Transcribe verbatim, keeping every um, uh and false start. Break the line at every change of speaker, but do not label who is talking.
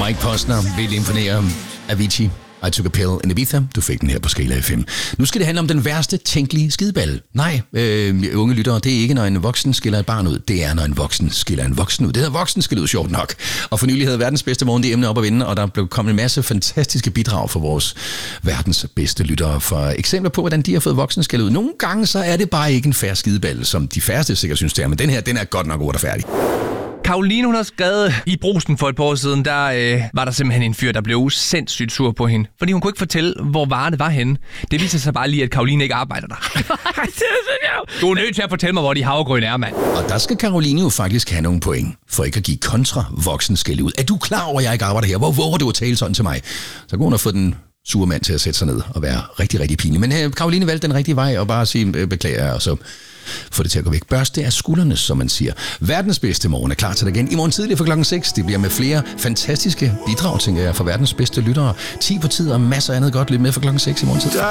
Mike Posner vil imponere Avicii. I took a pill in Ibiza. Du fik den her på Skala F M. Nu skal det handle om den værste tænkelige skideballe. Nej, øh, unge lyttere, det er ikke, når en voksen skiller et barn ud. Det er, når en voksen skiller en voksen ud. Det hedder voksen skiller ud, sjovt nok. Og for nylig havde verdens bedste morgen det emne op at vinde, og der blev kommet en masse fantastiske bidrag fra vores verdens bedste lyttere. For eksempler på, hvordan de har fået voksen skiller ud. Nogle gange så er det bare ikke en fair skideballe, som de færreste sikkert synes det er. Men den her, den er godt nok urtefærdig.
Karoline, hun har skrevet i Brugsen for et par år siden, der øh, var der simpelthen en fyr, der blev sindssygt sur på hende. Fordi hun kunne ikke fortælle, hvor varerne var henne. Det viser sig bare lige, at Karoline ikke arbejder der. Du er nødt til at fortælle mig, hvor de havregryn er, mand.
Og der skal Karoline jo faktisk have nogle point, for ikke at give kontra voksen skille ud. Er du klar over, at jeg ikke arbejder her? Hvor våger du at tale sådan til mig? Så kunne hun have fået den sure mand til at sætte sig ned og være rigtig, rigtig pinlig. Men øh, Karoline valgte den rigtige vej og bare sige, øh, beklager, og så få det til at gå væk. Børste af skuldrene, som man siger. Verdens bedste morgen er klar til dig igen i morgen tidlig fra klokken seks. Det bliver med flere fantastiske bidrag, tænker jeg, fra verdens bedste lyttere. ti på tid og masser af andet godt lidt med fra klokken seks i morgen tidlig.